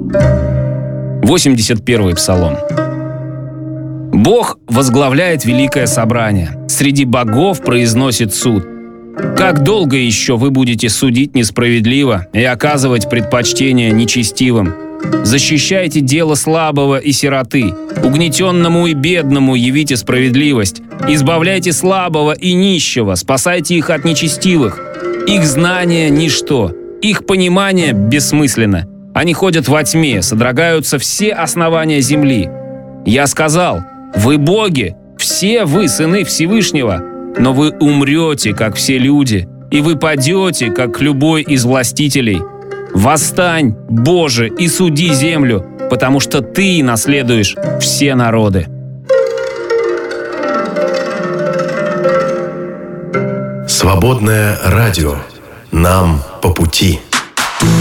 81-й псалом. Бог возглавляет великое собрание. Среди богов произносит суд. Как долго еще вы будете судить несправедливо и оказывать предпочтение нечестивым? Защищайте дело слабого и сироты. Угнетенному и бедному явите справедливость. Избавляйте слабого и нищего, спасайте их от нечестивых. Их знание – ничто, их понимание бессмысленно. Они ходят во тьме, содрогаются все основания земли. Я сказал: вы боги, все вы сыны Всевышнего, но вы умрете, как все люди, и вы падете, как любой из властителей. Восстань, Боже, и суди землю, потому что Ты наследуешь все народы. Свободное радио. Нам по пути.